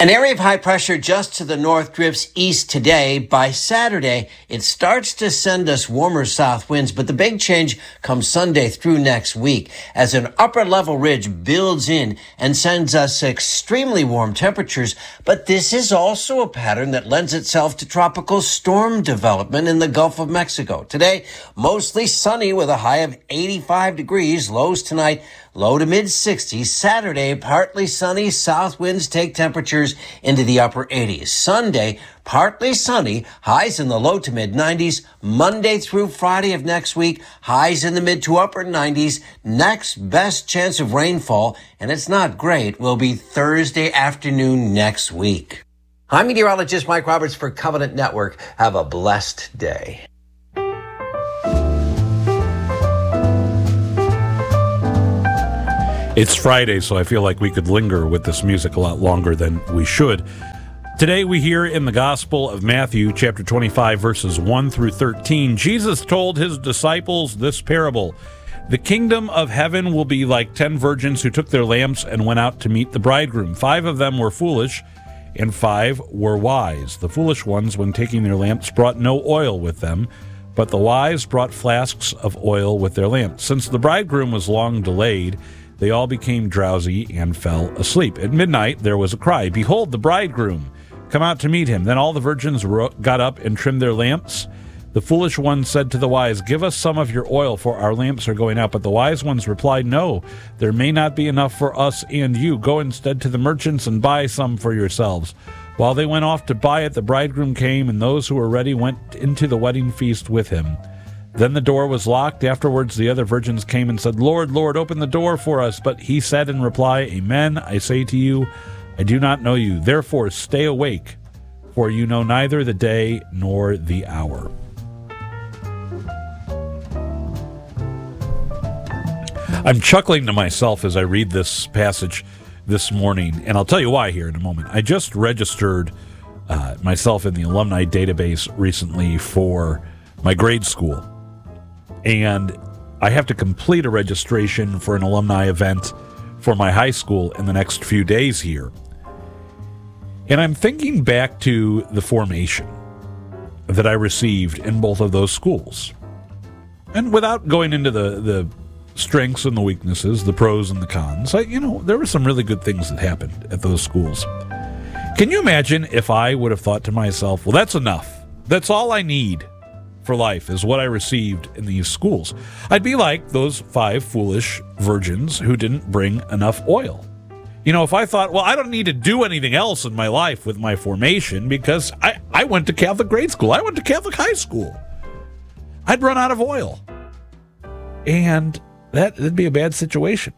An area of high pressure just to the north drifts east today. By Saturday, it starts to send us warmer south winds, but the big change comes Sunday through next week as an upper level ridge builds in and sends us extremely warm temperatures. But this is also a pattern that lends itself to tropical storm development in the Gulf of Mexico. Today, mostly sunny with a high of 85 degrees. Lows tonight, low to mid 60s. Saturday, partly sunny. South winds take temperatures into the upper 80s. Sunday, partly sunny. Highs in the low to mid 90s. Monday through Friday of next week, highs in the mid to upper 90s. Next best chance of rainfall, and it's not great, will be Thursday afternoon next week. I'm meteorologist Mike Roberts for Covenant Network. Have a blessed day. It's Friday, so I feel like we could linger with this music a lot longer than we should. Today we hear in the Gospel of Matthew, chapter 25, verses 1 through 13, Jesus told his disciples this parable. The kingdom of heaven will be like 10 virgins who took their lamps and went out to meet the bridegroom. 5 of them were foolish, and 5 were wise. The foolish ones, when taking their lamps, brought no oil with them, but the wise brought flasks of oil with their lamps. Since the bridegroom was long delayed, they all became drowsy and fell asleep. At midnight there was a cry, "Behold, the bridegroom! Come out to meet him." Then all the virgins got up and trimmed their lamps. The foolish ones said to the wise, "Give us some of your oil, for our lamps are going out." But the wise ones replied, "No, there may not be enough for us and you. Go instead to the merchants and buy some for yourselves." While they went off to buy it, the bridegroom came, and those who were ready went into the wedding feast with him. Then the door was locked. Afterwards the other virgins came and said, "Lord, Lord, open the door for us." But he said in reply, "Amen, I say to you, I do not know you. Therefore stay awake, for you know neither the day nor the hour." I'm chuckling to myself as I read this passage this morning, and I'll tell you why here in a moment. I just registered myself in the alumni database recently for my grade school. And I have to complete a registration for an alumni event for my high school in the next few days here. And I'm thinking back to the formation that I received in both of those schools. And without going into the strengths and the weaknesses, the pros and the cons, there were some really good things that happened at those schools. Can you imagine if I would have thought to myself, well, that's enough. That's all I need for life is what I received in these schools. I'd be like those 5 foolish virgins who didn't bring enough oil. If I thought, well, I don't need to do anything else in my life with my formation because I went to Catholic grade school. I went to Catholic high school. I'd run out of oil. And that'd be a bad situation.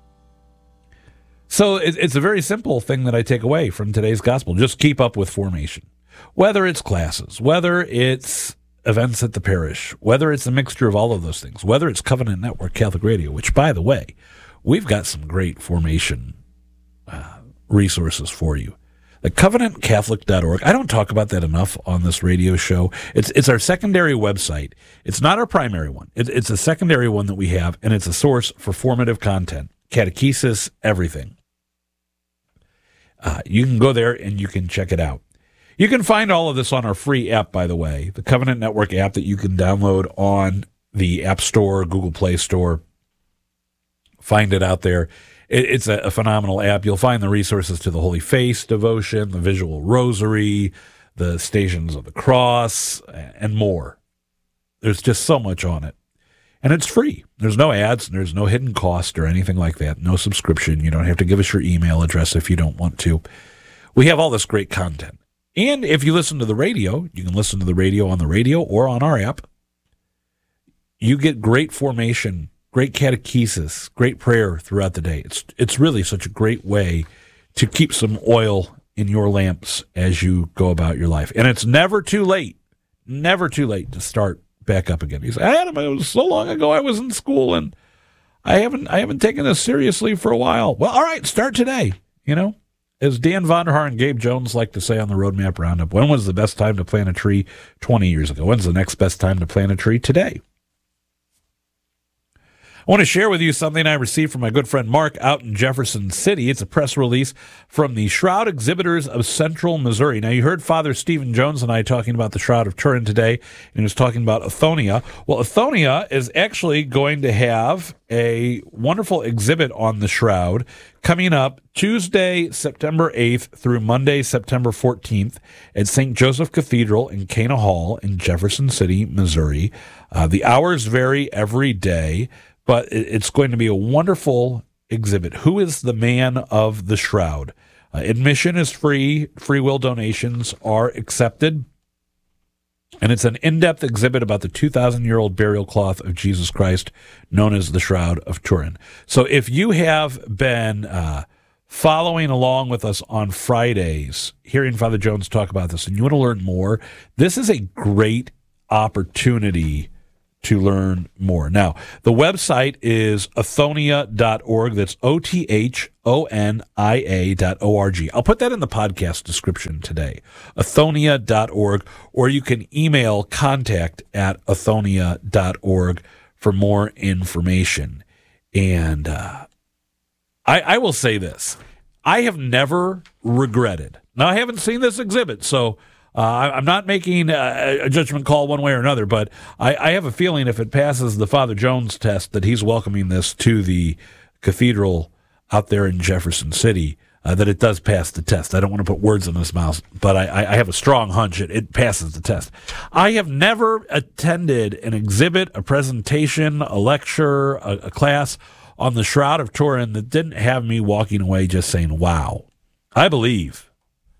So it's a very simple thing that I take away from today's gospel. Just keep up with formation. Whether it's classes, whether it's events at the parish, whether it's a mixture of all of those things, whether it's Covenant Network Catholic Radio, which, by the way, we've got some great formation resources for you. The covenantcatholic.org. I don't talk about that enough on this radio show. It's our secondary website. It's not our primary one. It's a secondary one that we have, and it's a source for formative content, catechesis, everything. You can go there and you can check it out. You can find all of this on our free app, by the way, the Covenant Network app that you can download on the App Store, Google Play Store. Find it out there. It's a phenomenal app. You'll find the resources to the Holy Face devotion, the visual rosary, the Stations of the Cross, and more. There's just so much on it. And it's free. There's no ads. There's no hidden cost or anything like that. No subscription. You don't have to give us your email address if you don't want to. We have all this great content. And if you listen to the radio, you can listen to the radio on the radio or on our app. You get great formation, great catechesis, great prayer throughout the day. It's really such a great way to keep some oil in your lamps as you go about your life. And it's never too late to start back up again. You say, "Adam, it was so long ago I was in school and I haven't taken this seriously for a while." Well, all right, start today, As Dan Vonderhaar and Gabe Jones like to say on the Roadmap Roundup, when was the best time to plant a tree? 20 years ago. When's the next best time to plant a tree? Today. I want to share with you something I received from my good friend Mark out in Jefferson City. It's a press release from the Shroud Exhibitors of Central Missouri. Now, you heard Father Stephen Jones and I talking about the Shroud of Turin today, and he was talking about Athonia. Well, Athonia is actually going to have a wonderful exhibit on the Shroud coming up Tuesday, September 8th through Monday, September 14th at St. Joseph Cathedral in Cana Hall in Jefferson City, Missouri. The hours vary every day, but it's going to be a wonderful exhibit. Who is the man of the Shroud? Admission is free. Free will donations are accepted. And it's an in-depth exhibit about the 2,000-year-old burial cloth of Jesus Christ, known as the Shroud of Turin. So if you have been following along with us on Fridays, hearing Father Jones talk about this, and you want to learn more, this is a great opportunity to learn more. Now, the website is athonia.org. That's OTHONIA.org. I'll put that in the podcast description today, athonia.org, or you can email contact@athonia.org for more information. And I will say this. I have never regretted. Now, I haven't seen this exhibit, so I'm not making a judgment call one way or another, but I have a feeling if it passes the Father Jones test that he's welcoming this to the cathedral out there in Jefferson City, that it does pass the test. I don't want to put words in his mouth, but I have a strong hunch it passes the test. I have never attended an exhibit, a presentation, a lecture, a class on the Shroud of Turin that didn't have me walking away just saying, wow, I believe.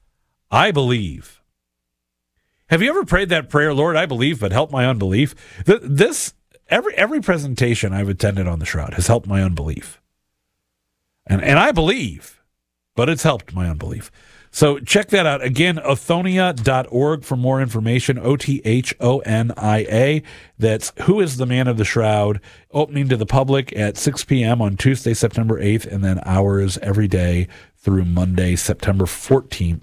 Have you ever prayed that prayer, Lord, I believe, but help my unbelief? Every presentation I've attended on the Shroud has helped my unbelief. And I believe, but it's helped my unbelief. So check that out. Again, athonia.org for more information, OTHONIA. That's Who is the Man of the Shroud, opening to the public at 6 p.m. on Tuesday, September 8th, and then hours every day through Monday, September 14th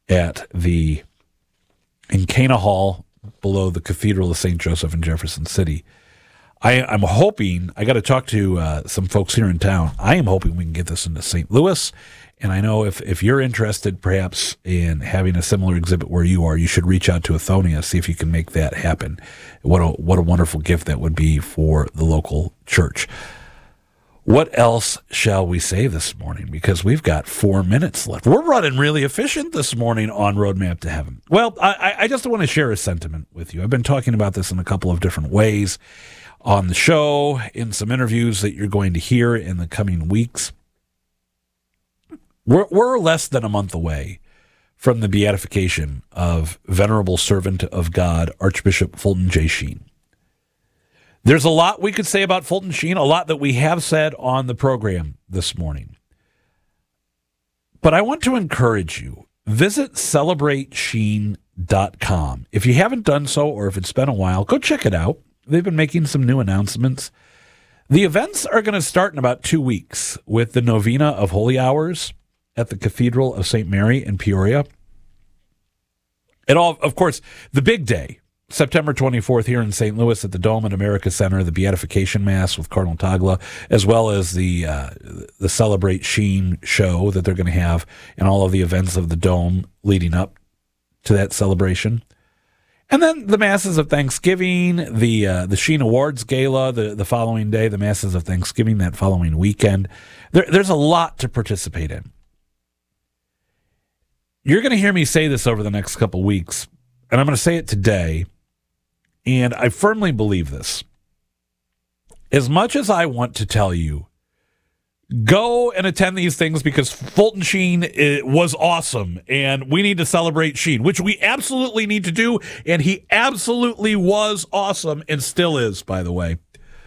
in Cana Hall, below the Cathedral of St. Joseph in Jefferson City. I'm hoping, I got to talk to some folks here in town. I am hoping we can get this into St. Louis. And I know if you're interested perhaps in having a similar exhibit where you are, you should reach out to Athonia, see if you can make that happen. What a wonderful gift that would be for the local church. What else shall we say this morning? Because we've got 4 minutes left. We're running really efficient this morning on Roadmap to Heaven. Well, I just want to share a sentiment with you. I've been talking about this in a couple of different ways on the show, in some interviews that you're going to hear in the coming weeks. We're less than a month away from the beatification of Venerable Servant of God, Archbishop Fulton J. Sheen. There's a lot we could say about Fulton Sheen, a lot that we have said on the program this morning. But I want to encourage you, visit celebratesheen.com. If you haven't done so, or if it's been a while, go check it out. They've been making some new announcements. The events are going to start in about 2 weeks with the Novena of Holy Hours at the Cathedral of St. Mary in Peoria. And all, of course, the big day, September 24th here in St. Louis at the Dome at America Center, the Beatification Mass with Cardinal Tagla, as well as the Celebrate Sheen show that they're going to have and all of the events of the Dome leading up to that celebration. And then the Masses of Thanksgiving, the Sheen Awards Gala the following day, the Masses of Thanksgiving that following weekend. There's a lot to participate in. You're going to hear me say this over the next couple weeks, and I'm going to say it today. And I firmly believe this. As much as I want to tell you, go and attend these things because Fulton Sheen was awesome and we need to celebrate Sheen, which we absolutely need to do. And he absolutely was awesome and still is, by the way.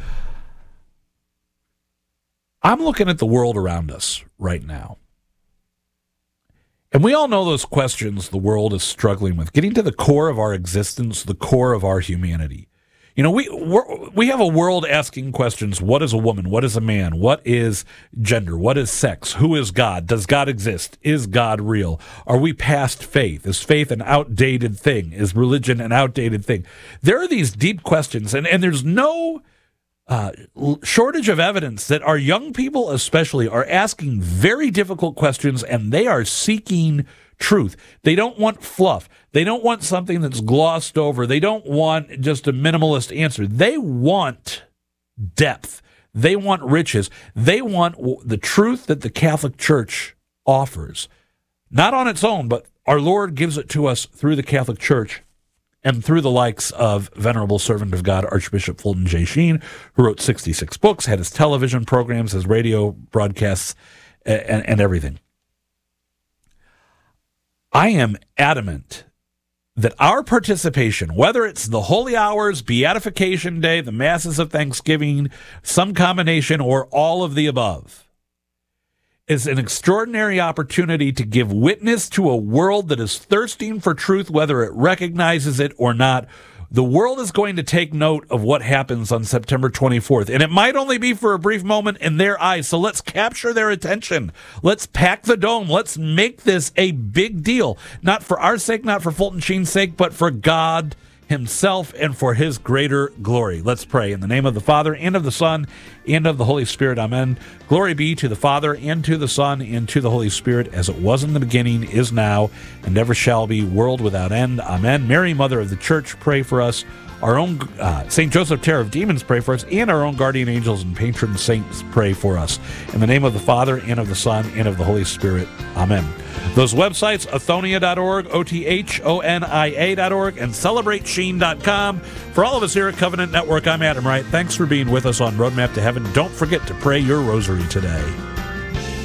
I'm looking at the world around us right now. And we all know those questions the world is struggling with, getting to the core of our existence, the core of our humanity. You know, we have a world asking questions. What is a woman? What is a man? What is gender? What is sex? Who is God? Does God exist? Is God real? Are we past faith? Is faith an outdated thing? Is religion an outdated thing? There are these deep questions, and there's no shortage of evidence that our young people especially are asking very difficult questions, and they are seeking truth. They don't want fluff. They don't want something that's glossed over. They don't want just a minimalist answer. They want depth. They want riches. They want the truth that the Catholic Church offers. Not on its own, but our Lord gives it to us through the Catholic Church and through the likes of Venerable Servant of God, Archbishop Fulton J. Sheen, who wrote 66 books, had his television programs, his radio broadcasts, and everything. I am adamant that our participation, whether it's the Holy Hours, Beatification Day, the Masses of Thanksgiving, some combination, or all of the above, is an extraordinary opportunity to give witness to a world that is thirsting for truth, whether it recognizes it or not. The world is going to take note of what happens on September 24th, and it might only be for a brief moment in their eyes, so let's capture their attention. Let's pack the dome. Let's make this a big deal, not for our sake, not for Fulton Sheen's sake, but for God himself and for his greater glory. Let's pray. In the name of the Father, and of the Son, and of the Holy Spirit. Amen. Glory be to the Father, and to the Son, and to the Holy Spirit, as it was in the beginning, is now, and ever shall be, world without end. Amen. Mary, Mother of the Church, pray for us. Our own St. Joseph, Terror of Demons, pray for us. And our own guardian angels and patron saints, pray for us. In the name of the Father, and of the Son, and of the Holy Spirit. Amen. Those websites, Othonia.org, OTHONIA.org, and CelebrateSheen.com. For all of us here at Covenant Network, I'm Adam Wright. Thanks for being with us on Roadmap to Heaven. Don't forget to pray your rosary today.